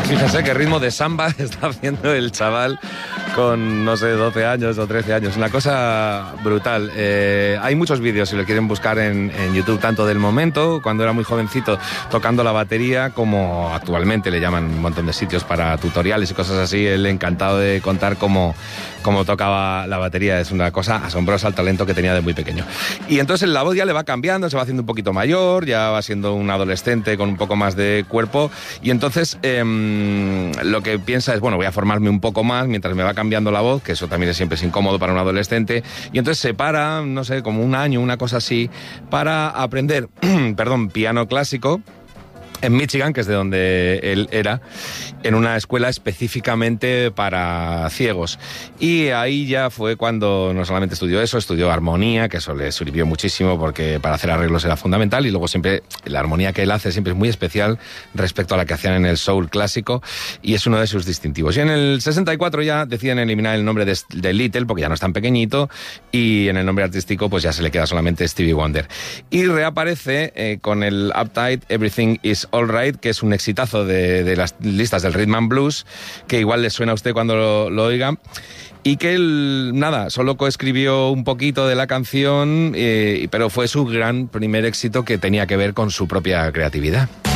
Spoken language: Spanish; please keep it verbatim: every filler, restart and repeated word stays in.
Fíjese qué ritmo de samba está haciendo el chaval con, no sé, doce años o trece años. Una cosa brutal. Eh, hay muchos vídeos, si lo quieren buscar en, en YouTube, tanto del momento, cuando era muy jovencito, tocando la batería, como actualmente le llaman un montón de sitios para tutoriales y cosas así. Él encantado de contar cómo, cómo tocaba la batería. Es una cosa asombrosa el talento que tenía de muy pequeño. Y entonces la voz ya le va cambiando, se va haciendo un poquito mayor, ya va siendo un adolescente con un poco más de cuerpo. Y entonces eh, lo que piensa es, bueno, voy a formarme un poco más mientras me va cambiando la voz, que eso también es siempre es incómodo para un adolescente. Y entonces se para, no sé, como un año, una cosa así, para aprender, perdón, piano clásico en Michigan, que es de donde él era, en una escuela específicamente para ciegos. Y ahí ya fue cuando no solamente estudió eso, estudió armonía, que eso le sirvió muchísimo porque para hacer arreglos era fundamental, y luego siempre la armonía que él hace siempre es muy especial respecto a la que hacían en el soul clásico, y es uno de sus distintivos. Y en el sesenta y cuatro ya deciden eliminar el nombre de, de Little, porque ya no es tan pequeñito, y en el nombre artístico pues ya se le queda solamente Stevie Wonder. Y reaparece eh, con el Uptight Everything Is All Right, que es un exitazo de, de las listas del Rhythm and Blues, que igual le suena a usted cuando lo, lo oiga, y que él, nada, solo coescribió un poquito de la canción, eh, pero fue su gran primer éxito que tenía que ver con su propia creatividad.